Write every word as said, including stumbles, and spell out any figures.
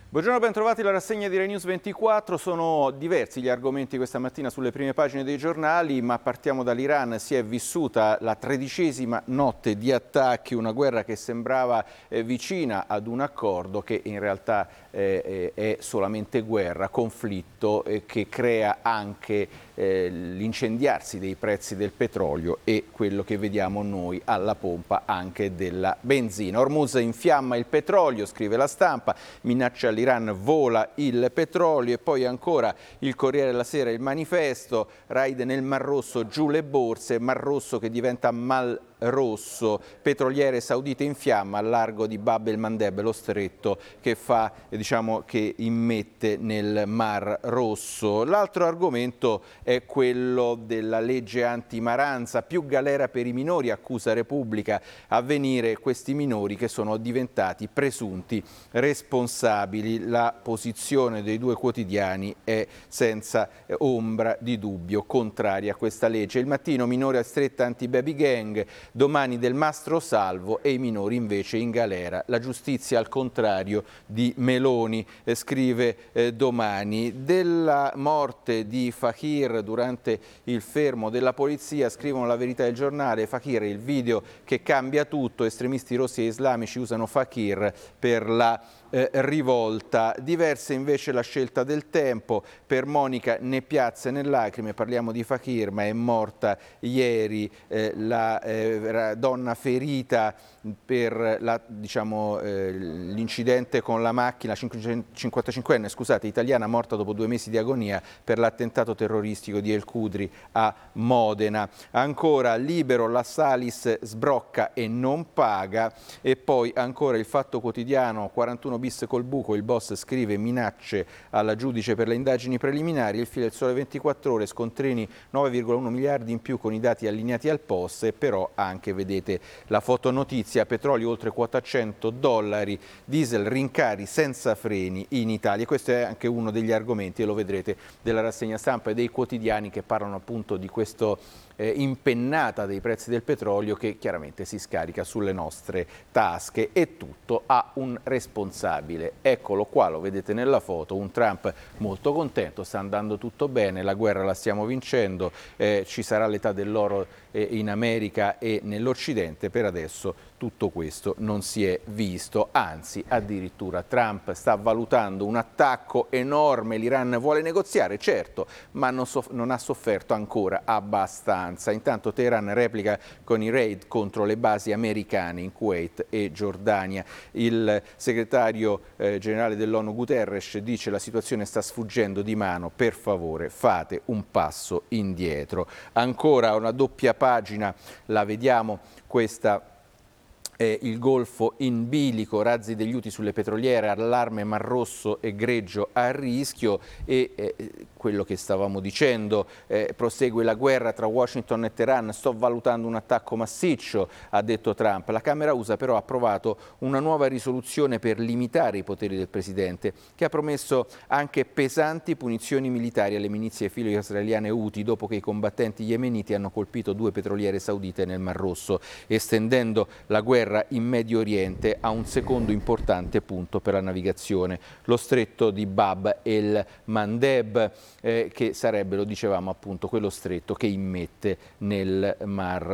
Buongiorno, ben trovati alla rassegna di Rai News ventiquattro. Sono diversi gli argomenti questa mattina sulle prime pagine dei giornali, ma partiamo dall'Iran. Si è vissuta la tredicesima notte di attacchi, una guerra che sembrava eh, vicina ad un accordo che in realtà eh, è solamente guerra, conflitto eh, che crea anche eh, l'incendiarsi dei prezzi del petrolio e quello che vediamo noi alla pompa anche della benzina. Hormuz infiamma il petrolio, scrive La Stampa, minaccia l'Iran, vola il petrolio. E poi ancora il Corriere della Sera, il Manifesto, raid nel Mar Rosso, giù le borse, Mar Rosso che diventa mal rosso, petroliere saudite in fiamma al largo di Bab el-Mandeb, lo stretto che fa, diciamo, che immette nel Mar Rosso. L'altro argomento è quello della legge antimaranza, più galera per i minori, accusa Repubblica, a venire questi minori che sono diventati presunti responsabili. La posizione dei due quotidiani è senza ombra di dubbio contraria a questa legge. Il Mattino, minore a stretta anti-baby gang, domani del mastro salvo e i minori invece in galera. La giustizia al contrario di Meloni, eh, scrive eh, Domani. Della morte di Fakir durante il fermo della polizia scrivono La Verità del Giornale. Fakir, il video che cambia tutto, estremisti rossi e islamici usano Fakir per la Eh, rivolta. Diversa invece la scelta del Tempo, per Monica né piazze né lacrime, parliamo di Fakir, ma è morta ieri eh, la eh, donna ferita per la, diciamo, eh, l'incidente con la macchina, cinquantacinquenne scusate, italiana, morta dopo due mesi di agonia per l'attentato terroristico di El Qudri a Modena. Ancora Libero, la Salis sbrocca e non paga. E poi ancora Il Fatto Quotidiano, quarantuno bis col buco, il boss scrive minacce alla giudice per le indagini preliminari. Il Filo del Sole ventiquattro Ore, scontrini nove virgola uno miliardi in più con i dati allineati al P O S, e però anche, vedete, la fotonotizia, petrolio oltre quota cento dollari, diesel rincari senza freni in Italia. Questo è anche uno degli argomenti, e lo vedrete, della rassegna stampa e dei quotidiani che parlano appunto di questo eh, impennata dei prezzi del petrolio che chiaramente si scarica sulle nostre tasche, e tutto ha un responsabile. Eccolo qua, lo vedete nella foto, un Trump molto contento, sta andando tutto bene, la guerra la stiamo vincendo, eh, ci sarà l'età dell'oro eh, in America e nell'Occidente. Per adesso tutto questo non si è visto, anzi addirittura Trump sta valutando un attacco enorme. L'Iran vuole negoziare, certo, ma non, so, non ha sofferto ancora abbastanza. Intanto Teheran replica con i raid contro le basi americane in Kuwait e Giordania. Il segretario eh, generale dell'ONU Guterres dice: la situazione sta sfuggendo di mano, per favore fate un passo indietro. Ancora una doppia pagina, la vediamo questa. Eh, il Golfo in bilico, razzi degli Houthi sulle petroliere, allarme Mar Rosso e greggio a rischio. E eh, quello che stavamo dicendo, eh, prosegue la guerra tra Washington e Teheran, sto valutando un attacco massiccio, ha detto Trump. La Camera U S A però ha approvato una nuova risoluzione per limitare i poteri del presidente, che ha promesso anche pesanti punizioni militari alle milizie filo-israeliane Houthi dopo che i combattenti yemeniti hanno colpito due petroliere saudite nel Mar Rosso, estendendo la guerra in Medio Oriente a un secondo importante punto per la navigazione, lo stretto di Bab el-Mandeb, eh, che sarebbe, lo dicevamo appunto, quello stretto che immette nel Mar